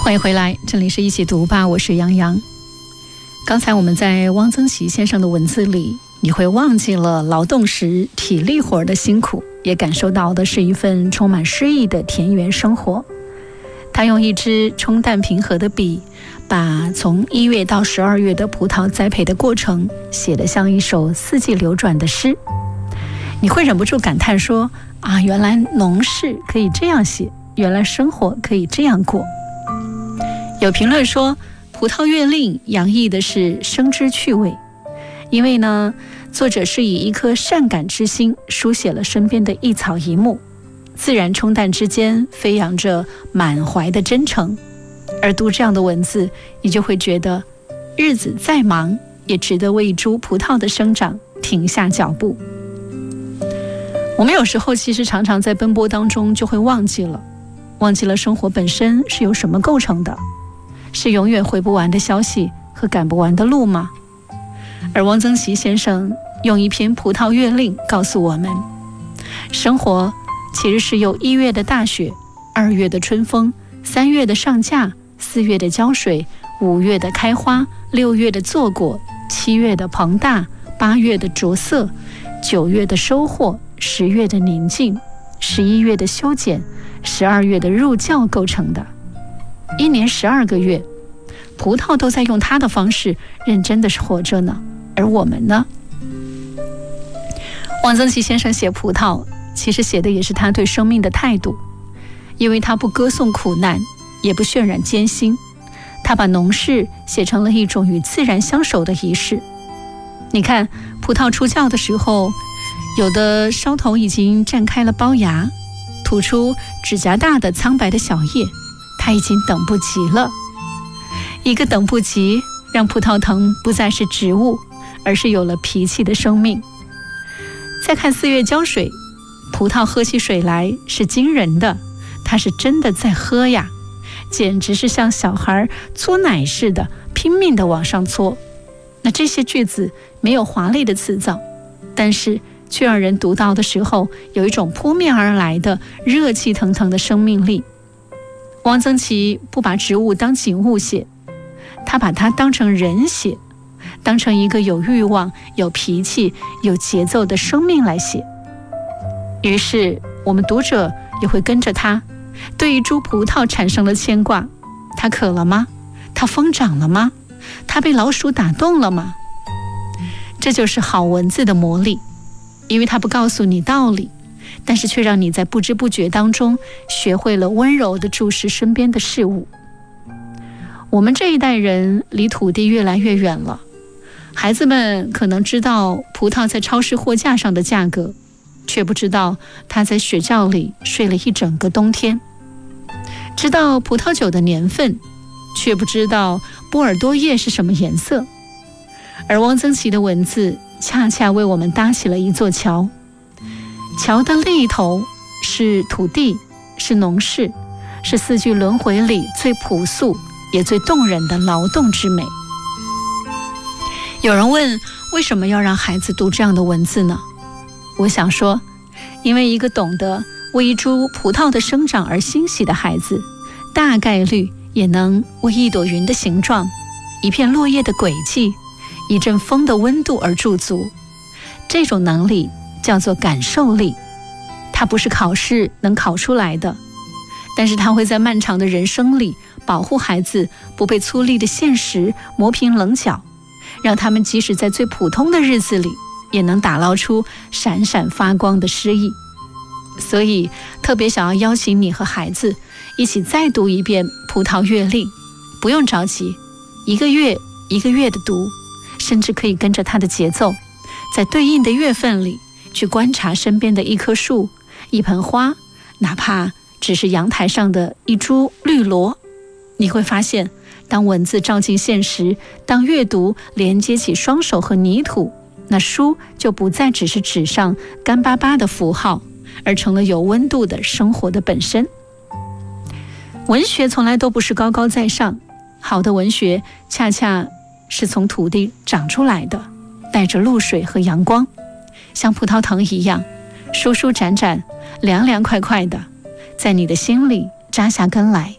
欢迎回来，这里是一起读吧，我是杨洋。刚才我们在汪曾祺先生的文字里，你会忘记了劳动时体力活的辛苦，也感受到的是一份充满诗意的田园生活。他用一支冲淡平和的笔，把从1月到12月的葡萄栽培的过程写得像一首四季流转的诗。你会忍不住感叹说，原来农事可以这样写，原来生活可以这样过。有评论说，葡萄月令洋溢的是生之趣味，因为呢，作者是以一颗善感之心书写了身边的一草一木，自然冲淡之间飞扬着满怀的真诚。而读这样的文字，你就会觉得日子再忙也值得为一株葡萄的生长停下脚步。我们有时候其实常常在奔波当中就会忘记了生活本身是由什么构成的，是永远回不完的消息和赶不完的路吗？而汪曾祺先生用一篇《葡萄月令》告诉我们，生活其实是由1月的大雪、2月的春风、3月的上架、4月的浇水、5月的开花、6月的坐果、7月的膨大、8月的着色、9月的收获、10月的宁静、11月的修剪、12月的入教构成的。1年12个月，葡萄都在用它的方式认真的活着呢。而我们呢？汪曾祺先生写葡萄，其实写的也是他对生命的态度，因为他不歌颂苦难，也不渲染艰辛，他把农事写成了一种与自然相守的仪式。你看，葡萄出酵的时候，有的梢头已经绽开了苞芽，吐出指甲大的苍白的小叶，他已经等不及了。一个等不及，让葡萄藤不再是植物，而是有了脾气的生命。再看4月浇水，葡萄喝起水来是惊人的，它是真的在喝呀，简直是像小孩搓奶似的，拼命地往上搓。那这些句子没有华丽的辞藻，但是却让人读到的时候有一种扑面而来的热气腾腾的生命力。汪曾祺不把植物当景物写，他把它当成人写，当成一个有欲望、有脾气、有节奏的生命来写。于是我们读者也会跟着他，对一株葡萄产生了牵挂。它渴了吗？它疯长了吗？它被老鼠打动了吗？这就是好文字的魔力，因为它不告诉你道理，但是却让你在不知不觉当中学会了温柔地注视身边的事物。我们这一代人离土地越来越远了，孩子们可能知道葡萄在超市货架上的价格，却不知道它在雪窖里睡了一整个冬天；知道葡萄酒的年份，却不知道波尔多叶是什么颜色。而汪曾祺的文字恰恰为我们搭起了一座桥，桥的另一头是土地，是农事，是四季轮回里最朴素也最动人的劳动之美。有人问，为什么要让孩子读这样的文字呢？我想说，因为一个懂得为一株葡萄的生长而欣喜的孩子，大概率也能为一朵云的形状、一片落叶的轨迹、一阵风的温度而驻足。这种能力叫做感受力，它不是考试能考出来的，但是它会在漫长的人生里保护孩子不被粗粝的现实磨平棱角，让他们即使在最普通的日子里也能打捞出闪闪发光的诗意。所以特别想要邀请你和孩子一起再读一遍《葡萄月令》，不用着急，一个月一个月的读，甚至可以跟着它的节奏，在对应的月份里去观察身边的一棵树、一盆花，哪怕只是阳台上的一株绿萝。你会发现，当文字照进现实，当阅读连接起双手和泥土，那书就不再只是纸上干巴巴的符号，而成了有温度的生活的本身。文学从来都不是高高在上，好的文学恰恰是从土地长出来的，带着露水和阳光，像葡萄藤一样舒舒展展、凉凉快快的，在你的心里扎下根来。